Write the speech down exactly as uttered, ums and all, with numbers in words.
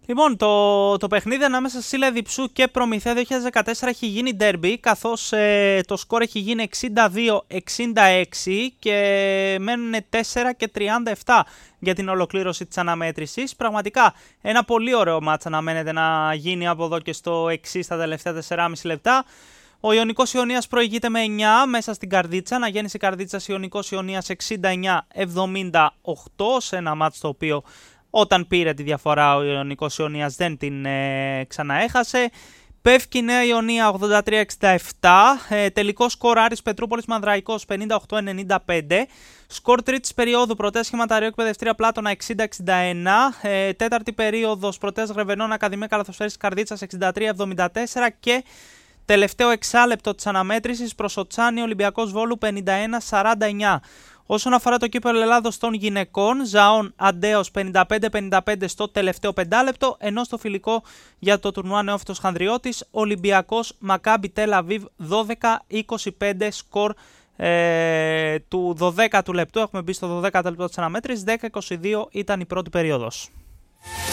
Λοιπόν, το, το παιχνίδι ανάμεσα στη Σύλλα Διψού και Προμηθέα δύο χιλιάδες δεκατέσσερα έχει γίνει ντέρμπι, καθώς ε, το σκορ έχει γίνει εξήντα δύο εξήντα έξι και μένουν τέσσερα και τριάντα επτά για την ολοκλήρωση της αναμέτρησης. Πραγματικά ένα πολύ ωραίο μάτς αναμένεται να γίνει από εδώ και στο εξής στα τελευταία τέσσερα και μισό λεπτά. Ο Ιωνικός Ιωνίας προηγείται με εννιά μέσα στην Καρδίτσα. Αναγέννηση Καρδίτσας Ιωνικός Ιωνίας εξήντα εννιά εβδομήντα οκτώ σε ένα μάτς το οποίο όταν πήρε τη διαφορά ο Ιωνικός Ιωνίας δεν την ε, ξαναέχασε. Πεύκη Νέα Ιωνία ογδόντα τρία εξήντα επτά. Ε, τελικό σκορ Άρης Πετρούπολης Μανδραϊκός πενήντα οκτώ ενενήντα πέντε. Σκορ τρίτης περίοδου Πρωτές Σχηματαρίου Εκπαιδευτήρια Πλάτωνα εξήντα εξήντα ένα. Ε, τέταρτη περίοδος Πρωτές Γρεβενών Ακαδημία Καλαθοσφαίρισης Καρδίτσας εξήντα τρία εβδομήντα τέσσερα. Και τελευταίο εξάλεπτο της αναμέτρησης προς Οτσάνι Ολυμπιακός Βόλου πενήντα ένα σαράντα εννιά. Όσον αφορά το κύπελλο Ελλάδος των γυναικών, Ζαών Αντέος πενήντα πέντε πενήντα πέντε στο τελευταίο πεντάλεπτο, ενώ στο φιλικό για το τουρνουά Νεόφυτος Χανδριώτης, Ολυμπιακός Μακάμπι Τελ Αβίβ δώδεκα είκοσι πέντε σκορ ε, του δωδέκατου λεπτού. Έχουμε μπει στο δωδέκατο λεπτό της αναμέτρησης, δέκα είκοσι δύο ήταν η πρώτη περίοδος.